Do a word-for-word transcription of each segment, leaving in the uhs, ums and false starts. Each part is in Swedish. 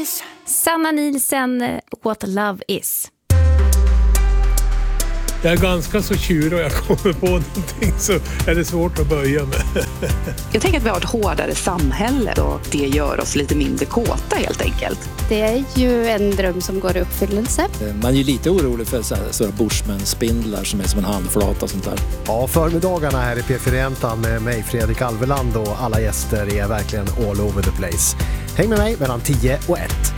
is. Sanna Nielsen, What Love Is. Jag är ganska så tjurig och jag kommer på någonting så är det svårt att böja med. Jag tänker att vi har ett hårdare samhälle och det gör oss lite mindre kåta helt enkelt. Det är ju en dröm som går i uppfyllelse. Man är ju lite orolig för sådana Bushman-spindlar som är som en handflata och sånt där. Ja, förmiddagarna här i P fyra med mig Fredrik Alveland och alla gäster är verkligen all over the place. Häng med mig mellan tio och ett.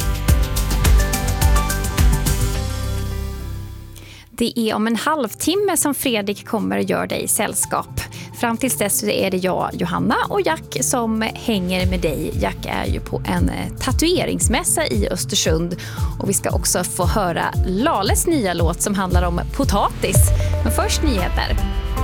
Det är om en halvtimme som Fredrik kommer och gör dig sällskap. Fram tills dess är det jag, Johanna och Jack som hänger med dig. Jack är ju på en tatueringsmässa i Östersund. Och vi ska också få höra Lales nya låt som handlar om potatis. Men först nyheter.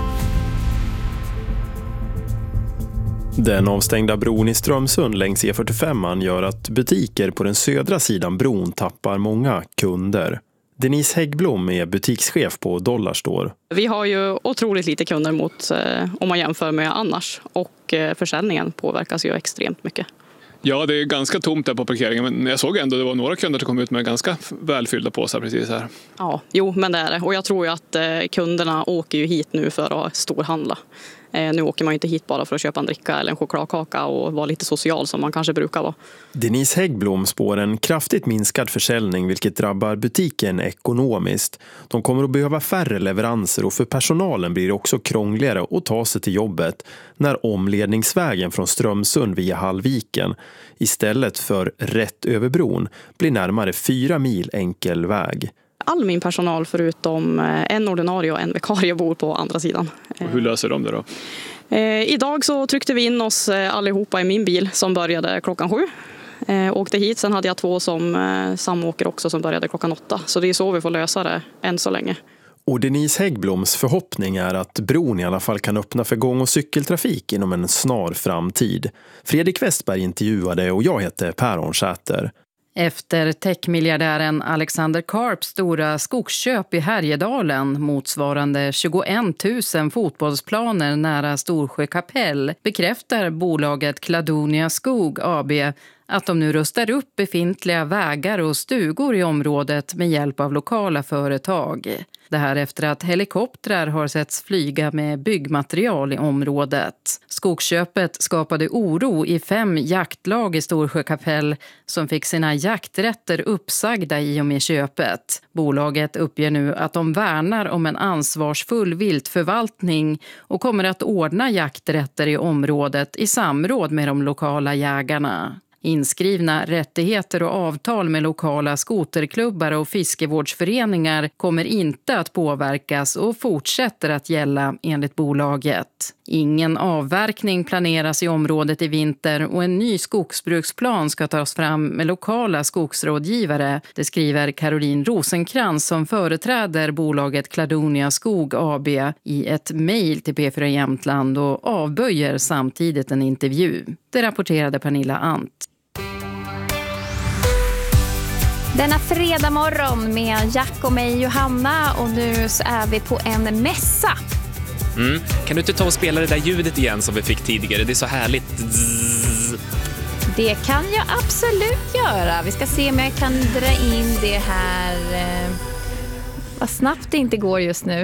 Den avstängda bron i Strömsund längs E fyrtiofem gör att butiker på den södra sidan bron tappar många kunder. Denise Häggblom är butikschef på Dollarstore. Vi har ju otroligt lite kunder mot eh, om man jämför med annars och eh, försäljningen påverkas ju extremt mycket. Ja, det är ganska tomt där på parkeringen, men jag såg ändå att det var några kunder som kom ut med ganska välfyllda påsar precis här. Ja, jo, men det är det. Och jag tror ju att eh, kunderna åker ju hit nu för att storhandla. Eh, nu åker man ju inte hit bara för att köpa en dricka eller en chokladkaka och vara lite social som man kanske brukar vara. Denise Häggblom spår en kraftigt minskad försäljning vilket drabbar butiken ekonomiskt. De kommer att behöva färre leveranser och för personalen blir det också krångligare att ta sig till jobbet när omledningsvägen från Strömsund via Hallviken istället för rätt över bron blir närmare fyra mil enkel väg. All min personal förutom en ordinarie och en vikarie bor på andra sidan. Och hur löser de det då? Eh, idag så tryckte vi in oss allihopa i min bil som började klockan sju. Eh, åkte hit, sen hade jag två som eh, samåker också som började klockan åtta. Så det är så vi får lösa det än så länge. Och Denise Häggbloms förhoppning är att bron i alla fall kan öppna för gång- och cykeltrafik inom en snar framtid. Fredrik Westberg intervjuade och jag heter Per Ornsäter. Efter techmiljardären Alexander Karps stora skogsköp i Härjedalen motsvarande tjugoett tusen fotbollsplaner nära Storsjö kapell bekräftar bolaget Cladonia Skog A B att de nu rustar upp befintliga vägar och stugor i området med hjälp av lokala företag. Det här efter att helikoptrar har setts flyga med byggmaterial i området. Skogsköpet skapade oro i fem jaktlag i Storsjö kapell som fick sina jakträtter uppsagda i och med köpet. Bolaget uppger nu att de värnar om en ansvarsfull viltförvaltning och kommer att ordna jakträtter i området i samråd med de lokala jägarna. Inskrivna rättigheter och avtal med lokala skoterklubbar och fiskevårdsföreningar kommer inte att påverkas och fortsätter att gälla enligt bolaget. Ingen avverkning planeras i området i vinter och en ny skogsbruksplan ska tas fram med lokala skogsrådgivare. Det skriver Caroline Rosenkrantz som företräder bolaget Cladonia Skog A B i ett mejl till P fyra Jämtland och avböjer samtidigt en intervju. Det rapporterade Pernilla Ant. Denna fredag morgon med Jack och mig Johanna och nu så är vi på en mässa. Mm. Kan du inte ta och spela det där ljudet igen som vi fick tidigare? Det är så härligt. Zzz. Det kan jag absolut göra. Vi ska se om jag kan dra in det här. Vad snabbt det inte går just nu.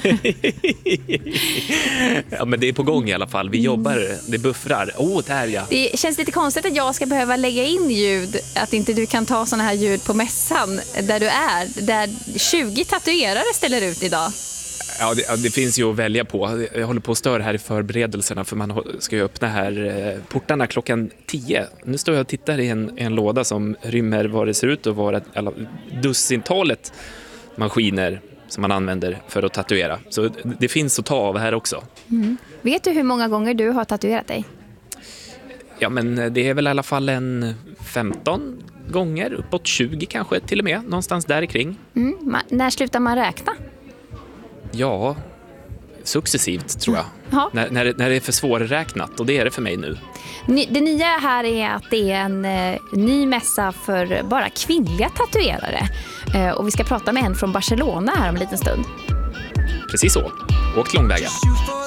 Ja, men det är på gång i alla fall. Vi jobbar, det buffrar. Åh, oh, där ja. Det känns lite konstigt att jag ska behöva lägga in ljud. Att inte du kan ta såna här ljud på mässan där du är. Där tjugo tatuerare ställer ut idag. Ja, det, det finns ju att välja på. Jag håller på att störa här i förberedelserna för man ska ju öppna här portarna klockan tio. Nu står jag och tittar i en, en låda som rymmer vad det ser ut att vara alla dussintalet maskiner som man använder för att tatuera. Så det finns att ta av här också. Mm. Vet du hur många gånger du har tatuerat dig? Ja, men det är väl i alla fall en femton gånger, uppåt tjugo kanske till och med, någonstans där kring. Mm. Man, när slutar man räkna? Ja, successivt tror jag. Ja. När, när, det, när det är för svårräknat, och det är det för mig nu. Det nya här är att det är en eh, ny mässa för bara kvinnliga tatuerare. Eh, och vi ska prata med en från Barcelona här om en liten stund. Precis så. Åk långväga.